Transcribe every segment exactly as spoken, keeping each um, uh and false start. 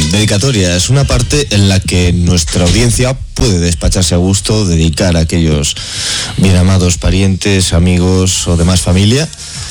dedicatoria. Es una parte en la que nuestra audiencia puede despacharse a gusto, dedicar a aquellos bien amados parientes, amigos o demás familia.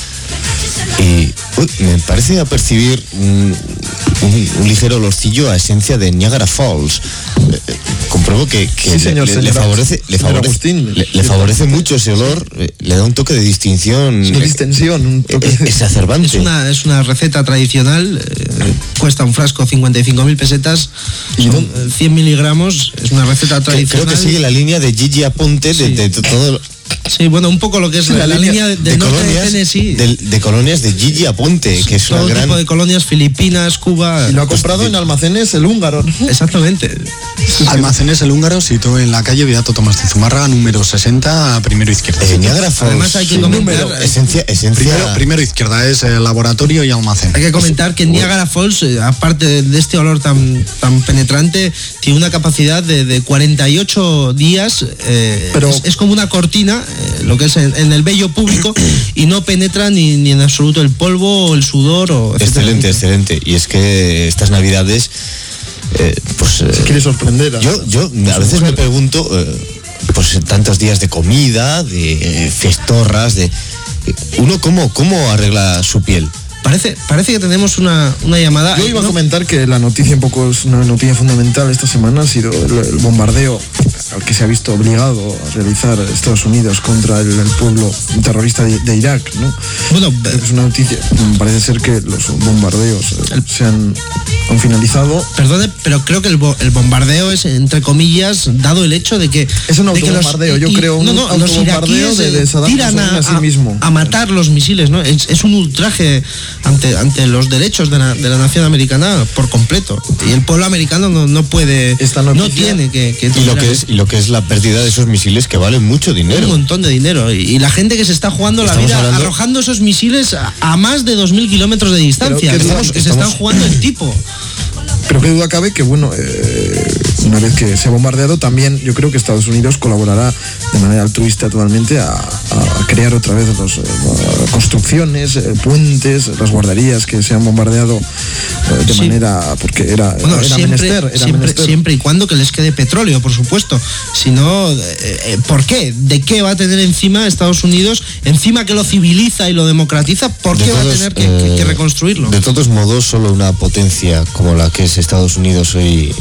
Y uy, me parece apercibir un, un, un ligero olorcillo a esencia de Niagara Falls. Eh, compruebo que, que sí, señor, le, le, le favorece, le favorece, Agustín, le, le favorece mucho ese olor, eh, le da un toque de distinción, de distensión, un toque eh, exacerbante. Es una, es una receta tradicional, eh, cuesta un frasco cincuenta y cinco mil pesetas, y son cien miligramos, es una receta tradicional. Creo que sigue la línea de Gigi Aponte de, sí. de, de todo. Sí, bueno, un poco lo que es la, la, la línea de, de, de norte colonias, de Tennessee. De, de colonias de Gigi Aponte, que es todo una gran... tipo de colonias, Filipinas, Cuba... Y lo ha comprado en Almacenes El Húngaro. Exactamente. Almacenes El Húngaro, situado en la calle Beato Tomás de Zumárraga, número sesenta, primero izquierda. Eh, Niagara Falls. Además hay que sí, comentar... Número, esencia, esencia... Primero, primero izquierda, es el laboratorio y almacén. Hay que comentar que Niagara Falls, eh, aparte de este olor tan, tan penetrante, tiene una capacidad de, de cuarenta y ocho días. Eh, Pero... es, es como una cortina, eh, lo que es en, en el vello público, y no penetra ni, ni en absoluto el polvo o el sudor. O excelente, excelente. Y es que estas navidades, eh, pues... Eh, Se quiere sorprender. A, yo, yo a veces me pregunto, eh, pues tantos días de comida, de eh, fiestorras, de... Uno, ¿cómo, cómo arregla su piel? Parece, parece que tenemos una, una llamada. Yo iba ¿no? a comentar que la noticia, un poco es una noticia fundamental esta semana, ha sido el, el bombardeo al que se ha visto obligado a realizar Estados Unidos contra el, el pueblo terrorista de, de Irak, ¿no? Bueno, es una noticia. Parece ser que los bombardeos el, se han, han finalizado. Perdone, pero creo que el, bo, el bombardeo es, entre comillas, dado el hecho de que... Es un autobombardeo, yo y, creo, un no, no, autobombardeo de, de Saddam Hussein a, a sí mismo. A, a matar los misiles, ¿no? Es, es un ultraje ante, ante los derechos de la, de la nación americana por completo. Y el pueblo americano no, no puede, no tiene que... que y, lo que es, y lo que es la pérdida de esos misiles que valen mucho dinero. Un montón de dinero. Y, y la gente que se está jugando la vida hablando... arrojando esos misiles a, a más de dos mil kilómetros de distancia. Que, estamos, que estamos... se están jugando el tipo. Pero qué duda cabe que, bueno, eh, una vez que se ha bombardeado, también yo creo que Estados Unidos colaborará de manera altruista totalmente a, a crear otra vez los, eh, construcciones, eh, puentes, las guarderías que se han bombardeado eh, de sí. manera... porque era, bueno, era siempre, menester. Era siempre, menester. siempre y cuando que les quede petróleo, por supuesto. Si no, eh, ¿por qué? ¿De qué va a tener encima Estados Unidos? Encima que lo civiliza y lo democratiza, ¿por qué va a tener que, eh, que, que reconstruirlo? De todos modos, solo una potencia como la que es Estados Unidos hoy,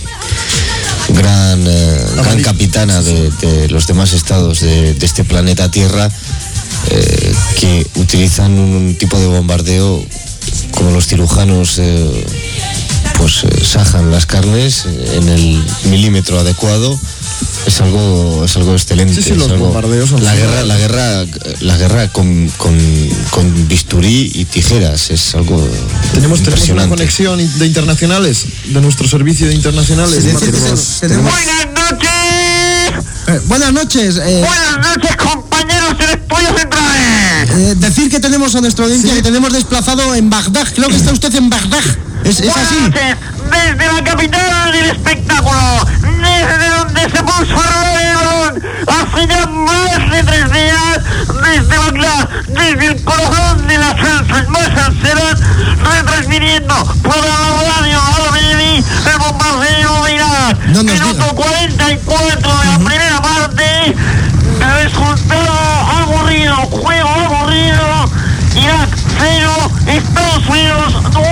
gran, eh, gran capitana de, de los demás estados de, de este planeta Tierra, eh, que utilizan un tipo de bombardeo como los cirujanos eh, pues eh, sajan las carnes en el milímetro adecuado. Es algo, es algo excelente. Sí, sí, los algo, bombardeos son la guerra, la guerra, la guerra con, con, con bisturí y tijeras es algo tenemos tenemos una conexión de internacionales de nuestro servicio de internacionales. Sí, tenemos, tenemos... Buenas noches. Eh, buenas noches. Eh... Buenas noches, compañeros del Estudio Central. Eh, decir que tenemos a nuestra audiencia, sí. que tenemos desplazado en Bagdad. Creo que está usted en Bagdad. Es, es así. Noches, desde la capital del espectáculo, desde donde se puso a hace ya más de tres días, desde Bagdad, desde el corazón de las salsas más salseras, retransmitiendo por la radio a Baby el bombardeo de Irak. No Minuto cuarenta y cuatro de la uh-huh. primera parte, resultado aburrido, juego aburrido, Irak cero, Estados Unidos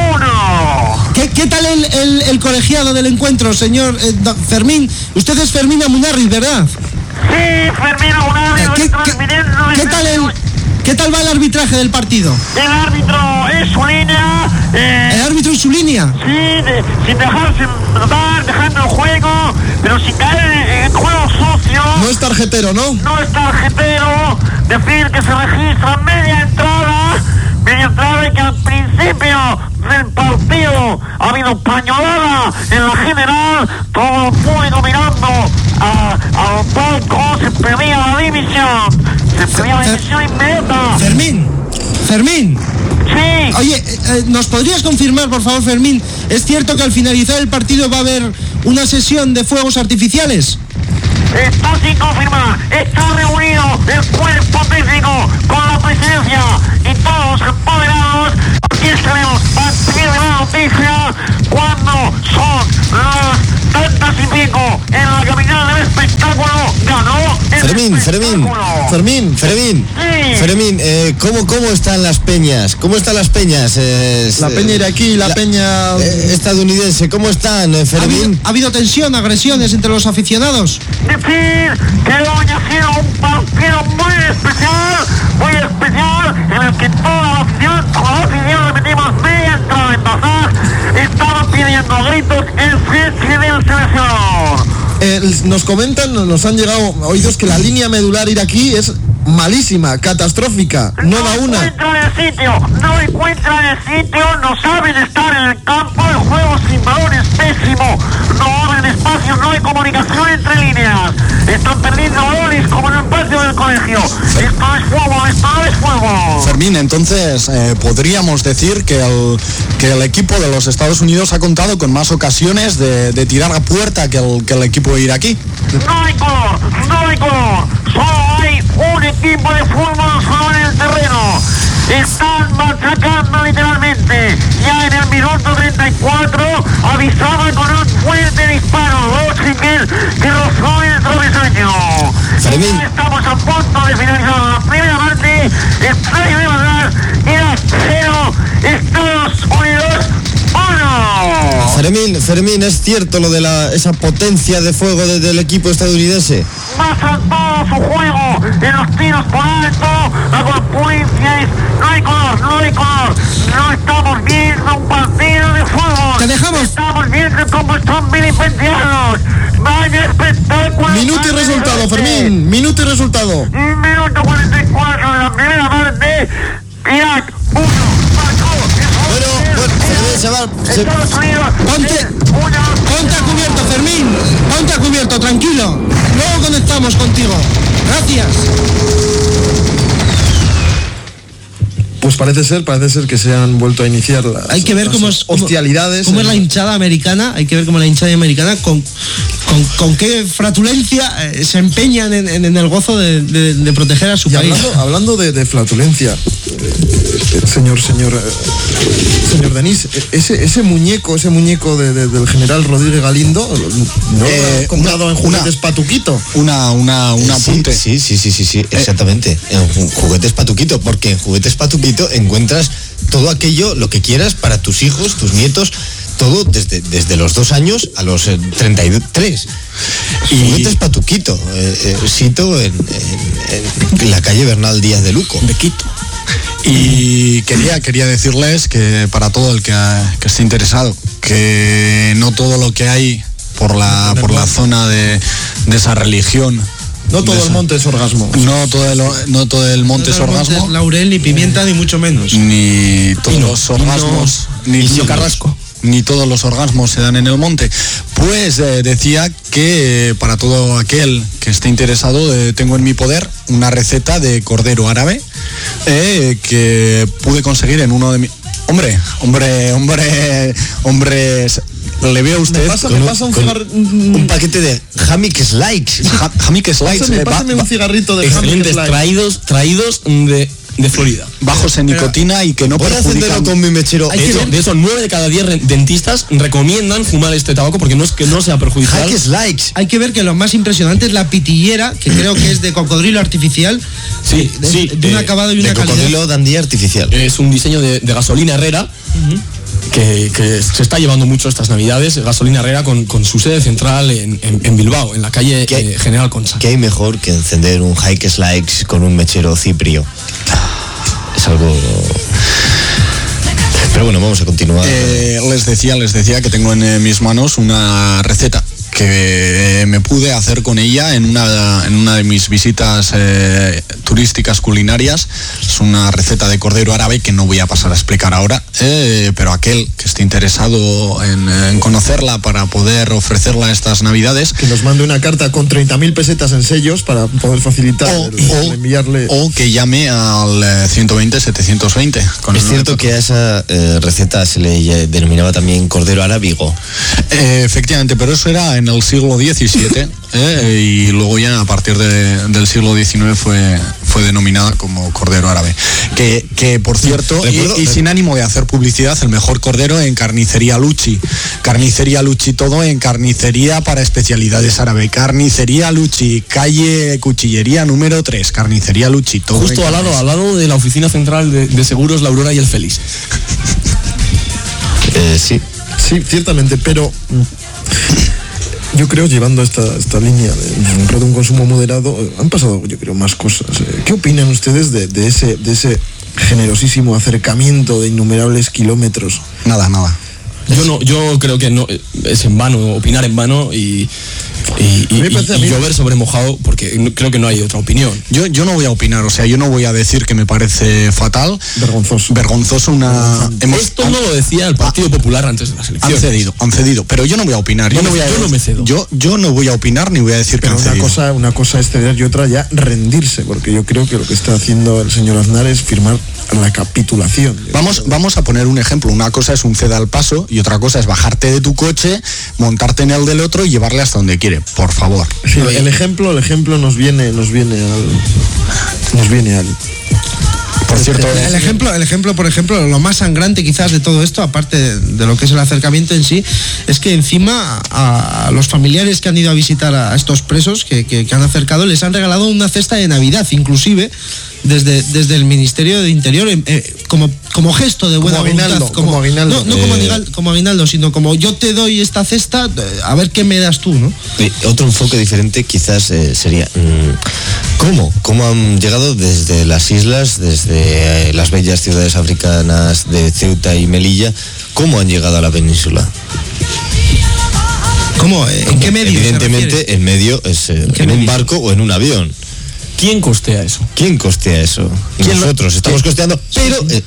uno. ¿Qué, ¿Qué tal el, el, el colegiado del encuentro, señor eh, Fermín? Usted es Fermín Amunarriz, ¿verdad? Sí, Fermín Amunarriz. ¿Qué, qué, ¿qué, tal el, ¿Qué tal va el arbitraje del partido? El árbitro es su línea. Eh, ¿El árbitro es su línea? Sí, de, sin dejarse dar, dejando el juego, pero sin caer en juego sucio. No es tarjetero, ¿no? No es tarjetero. Decir que se registra media entrada. Media entrada y que al principio del partido ha habido pañolada en la general, todo el público mirando a, a los palcos, se pedía la división, se pedía la división inmediata. Fermín, Fermín. Sí. Oye, eh, ¿nos podrías confirmar, por favor, Fermín? ¿Es cierto que al finalizar el partido va a haber una sesión de fuegos artificiales? Está sin confirmar, está reunido el cuerpo técnico con la presidencia y todos los empoderados. Aquí estaremos a pie de la noticia cuando son Fermín, Fermín, Fermín, Fermín, Sí. Fermín, eh, ¿cómo, ¿cómo están las peñas? ¿Cómo están las peñas? Eh, la peña iraquí, la, la peña eh, estadounidense, ¿cómo están, eh, ¿Ha habido, Fermín? ha habido tensión, agresiones entre los aficionados? Decir que hoy ha sido un partido muy especial, muy especial, en el que toda la afición, toda la afición, repetimos, media entrada en Bazar, estaban pidiendo gritos el cese del seleccionador. Eh, nos comentan, nos han llegado oídos que la línea medular iraquí es malísima, catastrófica, no da una. No encuentran el sitio, no encuentran el sitio, no saben estar en el campo, el juego sin balón es pésimo, no abren espacio, no hay comunicación entre líneas, están perdiendo balones como en el patio del colegio. Esto es fuego, esto no es fuego. Fermín, entonces eh, podríamos decir que el, que el equipo de los Estados Unidos ha contado con más ocasiones de, de tirar a puerta que el, que el equipo iraquí. No hay color, no hay color, solo hay un equipo de fútbol solo en el terreno. Están machacando literalmente. Ya en el minuto treinta y cuatro avisaba con un fuerte disparo Rochiquel que rozó el travesaño. Fermín. Ya estamos a punto de finalizar la primera parte. Estadio de Bazar era cero, Estados Unidos uno. Fermín, Fermín, ¿es cierto lo de la, esa potencia de fuego de, del equipo estadounidense? Basan todo su juego en los tiros por alto, a consecuencias, no hay color, no hay color, no estamos viendo un partido de fútbol. Te dejamos. Estamos viendo cómo están vilipendiados. Vaya espectáculo. Minuto y resultado, Fermín, minuto y resultado. Minuto cuarenta y cuatro de la primera parte. Irak uno, Bueno, bueno, Fermín, se va. Se... Estados Unidos Ponte, ponte a cubierto, Fermín. Ponte a cubierto, tranquilo. Luego conectamos contigo. Gracias. Pues parece ser, parece ser que se han vuelto a iniciar las, Hay que ver las cómo es, hostilidades. cómo es en... la hinchada americana. Hay que ver cómo la hinchada americana con, con, con qué flatulencia eh, se empeñan en, en, en el gozo de, de, de proteger a su Y país. hablando, hablando de, de flatulencia, eh, señor, señor, eh, señor Denis, ese, ese muñeco, ese muñeco de, de, del general Rodríguez Galindo, ¿no Eh, lo ha comprado una- en juguetes una- Patuquito? Una, una, un apunte. Sí, sí, sí, sí, sí, exactamente. En ju- juguetes Patuquito, porque en juguetes Patuquito encuentras todo aquello, lo que quieras para tus hijos, tus nietos, todo desde, desde los dos años a los eh, treinta y tres. Y juguetes Patuquito, eh, eh, sito en, en- en la calle Bernal Díaz de Luco. De Quito. Y quería, quería decirles que para todo el que, que esté interesado, que no todo lo que hay por la, por la zona de, de esa religión. No todo de el esa- monte es orgasmo. No todo el, no todo el monte es No, no, no, orgasmo, Laurel, ni pimienta, ni mucho menos. ni todos Pino, los orgasmos, ni, Pino ni- Carrasco. ni todos los orgasmos se dan en el monte. Pues eh, decía que eh, para todo aquel que esté interesado, eh, tengo en mi poder una receta de cordero árabe eh, que pude conseguir en uno de mis... Hombre, hombre, hombre, hombre, le veo a usted... Me pasa, Con me un- pasa un con cigarro... Un paquete de Hammock Slikes. Ja- Hammock Slides, Pásame, eh, ba- pásame ba- un cigarrito de Excelentes, Hammock Slice. traídos, traídos de, de Florida. bajos en nicotina y que no Voy a encenderlo perjudican... con mi mechero. De hecho, de eso, nueve de cada diez re- dentistas recomiendan fumar este tabaco porque no es que no sea perjudicial. Hammock Slikes. Hay que ver que lo más impresionante es la pitillera, que creo que es de cocodrilo artificial. Sí, de, sí, de un eh, acabado y De una calidad. cocodrilo dandía artificial. Es un diseño de, de gasolina Herrera. Que, que se está llevando mucho estas navidades, gasolina Herrera con, con su sede central en, en- en Bilbao, en la calle ¿Qué hay? eh, General Concha. ¿Qué hay mejor que encender un Hike Slikes con un mechero ciprio? Es algo... Pero bueno, vamos a continuar. Eh, les decía, les decía que tengo en eh, mis manos una receta que me pude hacer con ella en una, en una de mis visitas eh, turísticas culinarias. Es una receta de cordero árabe que no voy a pasar a explicar ahora, eh, pero aquel que esté interesado en, en conocerla para poder ofrecerla estas navidades, Que nos mande una carta con treinta mil pesetas en sellos para poder facilitar o, el, el o- enviarle... o que llame al eh, ciento veinte setecientos veinte. Con es el cierto número que a esa eh, receta se le eh, denominaba también cordero arábigo. Eh, efectivamente, pero eso era en el siglo diecisiete eh, y luego ya a partir de- del siglo diecinueve fue, fue fue denominada como cordero árabe. Que, que por cierto, y, y sin ánimo de hacer publicidad, el mejor cordero en Carnicería Lucci. Carnicería Lucci todo en carnicería para especialidades árabe. Carnicería Lucci, calle Cuchillería número tres. Carnicería Lucci todo. Justo al lado, al lado de la oficina central de, de seguros La Aurora y el Félix. Eh, sí. Sí, ciertamente, pero yo creo, llevando esta, esta línea de, de un consumo moderado, han pasado, yo creo, más cosas. ¿Qué opinan ustedes de, de, ese, de ese generosísimo acercamiento de innumerables kilómetros? Nada, nada. Yo no, yo creo que no es en vano opinar en vano y, y, y, y, y llover sobre mojado, porque no, creo que no hay otra opinión. Yo, yo no voy a opinar, o sea, yo no voy a decir que me parece fatal. Vergonzoso. Vergonzoso una... Hemos, Esto han, no lo decía el Partido Popular antes de las elecciones. Han cedido, han cedido, pero yo no voy a opinar. Yo, yo, no, voy a, yo no me cedo. Yo, yo no voy a opinar ni voy a decir pero que han una cedido. cosa, una cosa es ceder y otra ya rendirse, porque yo creo que lo que está haciendo el señor Aznar es firmar la capitulación. Vamos, vamos a poner un ejemplo. Una cosa es un ceda al paso y otra cosa es bajarte de tu coche, montarte en el del otro y llevarle hasta donde quiere, por favor. Sí, el ejemplo, el ejemplo nos viene, nos viene al, nos viene al. Por cierto, el ejemplo, el ejemplo, por ejemplo, lo más sangrante quizás de todo esto, aparte de, de lo que es el acercamiento en sí, es que encima a, a los familiares que han ido a visitar a estos presos que, que, que han acercado, les han regalado una cesta de Navidad, inclusive desde, desde el Ministerio de Interior, eh, como, como gesto de buena como voluntad. Aguinaldo, como, como aguinaldo. No, no eh, como, aguinaldo, como aguinaldo, sino como yo te doy esta cesta, a ver qué me das tú, ¿no? Eh, otro enfoque diferente quizás eh, sería, mmm, ¿cómo? ¿Cómo han llegado desde las islas, desde eh, las bellas ciudades africanas de Ceuta y Melilla, cómo han llegado a la península? ¿Cómo? ¿En qué medio? Evidentemente el medio es eh, en, en un barco o en un avión. ¿Quién costea eso? ¿Quién costea eso? Nosotros lo... estamos costeando, pero eh,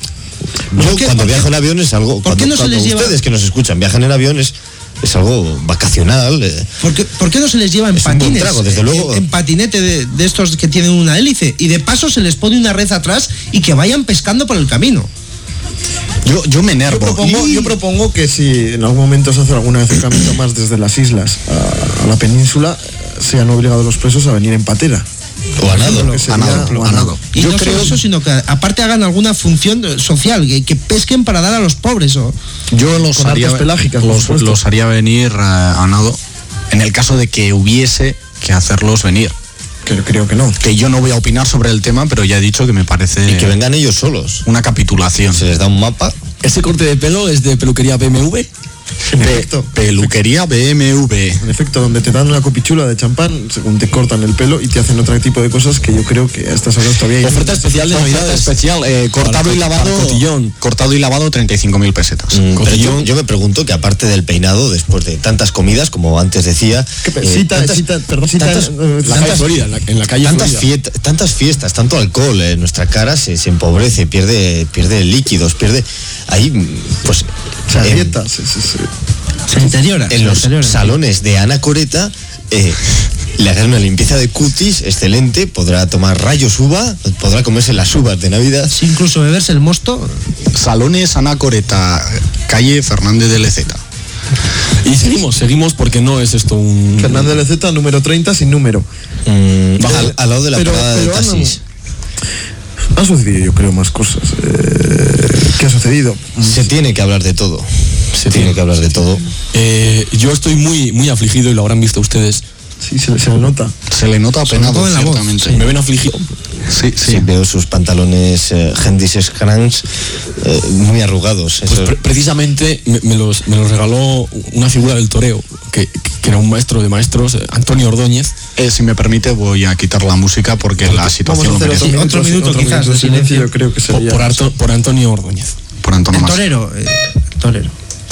yo qué, cuando viajo en avión es algo, ¿por cuando, qué no se les ustedes lleva... que nos escuchan viajan en aviones, es algo vacacional. Eh. ¿Por qué, ¿Por qué no se les lleva en es patines? Trago, desde luego. En, en patinete de, de estos que tienen una hélice y de paso se les pone una red atrás y que vayan pescando por el camino. Yo, yo me enervo. Yo propongo, y... yo propongo que si en algún momento se hace algún acercamiento más desde las islas a, a la península, sean obligados los presos a venir en patera. O a nado, sería, a nado, o a nado. Y yo no creo solo eso, sino que aparte hagan alguna función social, que, que pesquen para dar a los pobres. O... Yo los con haría, pelágicas, los, los haría venir uh, a nado en el caso de que hubiese que hacerlos venir. Que creo que no. Que yo no voy a opinar sobre el tema, pero ya he dicho que me parece... Y que vengan ellos solos. Una capitulación. Se les da un mapa. ¿Ese corte de pelo es de peluquería B M W? En efecto. Peluquería B M W. En efecto, donde te dan una copichula de champán, según te cortan el pelo y te hacen otro tipo de cosas que yo creo que a estas horas todavía hay. Oferta especial de Navidad. Oferta especial, eh, cortado para, y lavado. Cotillón. Cortado y lavado, treinta y cinco mil pesetas. Mm, pero yo, yo me pregunto que aparte del peinado, después de tantas comidas, como antes decía. Eh, cita, tantas, cita, perdón, cita, tantas, eh, la calle Florida, en la, en la calle tantas, Florida. Fieta, tantas fiestas, tanto alcohol, eh, nuestra cara se, se empobrece, pierde, pierde líquidos, pierde. Ahí, pues. Se eh, dieta, se, se, se. Se interiora. En se los interiora. salones de Ana Coreta eh, le harán una limpieza de cutis excelente, podrá tomar rayos uva, podrá comerse las uvas de Navidad. Sí, incluso beberse el mosto. Salones Ana Coreta, calle Fernández de Leceta. Y seguimos, seguimos porque no es esto un... Fernández de Leceta, número treinta, sin número. Mm, al, al lado de la pero, parada pero de taxis. Han, han sucedido, yo creo, más cosas. Eh, ¿Qué ha sucedido? Se tiene que hablar de todo. Se tiene que hablar de todo. Eh, yo estoy muy, muy afligido y lo habrán visto ustedes. Sí, se le, se le nota. Se le nota apenado, ciertamente. Sí. ¿Me ven afligido? Sí, sí. Sí, veo sus pantalones eh, Gendis Scrans eh, muy arrugados. Pues pre precisamente me, me, los, me los regaló una figura del toreo, que, que era un maestro de maestros, eh, Antonio Ordóñez. Eh, si me permite, voy a quitar la música porque la situación Vamos a hacer lo otro, otro minuto, otro quizás, minuto de de silencio. silencio, yo creo que sería. Por, por, Arto, por Antonio Ordóñez. Por Antonio El Mas. torero. Eh, torero.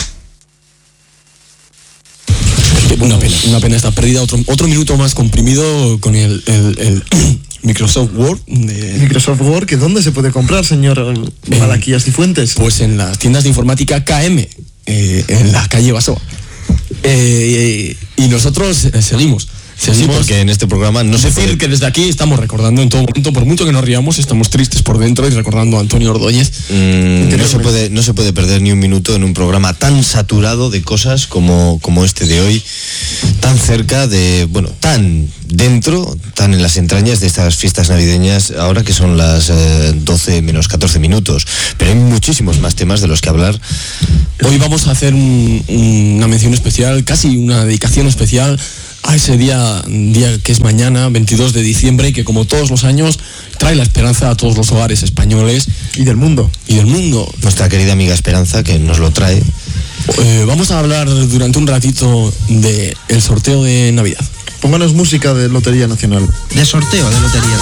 Una pena, una pena esta pérdida. Otro, otro minuto más comprimido con el, el, el Microsoft Word. De, Microsoft Word, ¿que dónde se puede comprar, señor Malaquías Cifuentes? Pues en las tiendas de informática K M, eh, en la calle Basoa. Eh, y nosotros eh, seguimos. Seguimos, sí, porque en este programa no se decir puede... que desde aquí estamos recordando en todo momento, por mucho que nos riamos, estamos tristes por dentro y recordando a Antonio Ordóñez. Mm, no se puede, no se puede perder ni un minuto en un programa tan saturado de cosas como, como este de hoy, tan cerca de, bueno, tan dentro, tan en las entrañas de estas fiestas navideñas, ahora que son las eh, doce menos catorce minutos. Pero hay muchísimos más temas de los que hablar. Hoy vamos a hacer un, una mención especial, casi una dedicación especial a ese día, día que es mañana, veintidós de diciembre, y que como todos los años trae la esperanza a todos los hogares españoles. Y del mundo. Y del mundo. Nuestra querida amiga Esperanza, que nos lo trae. Eh, vamos a hablar durante un ratito de el sorteo de Navidad. Pónganos música de Lotería Nacional. De sorteo de Lotería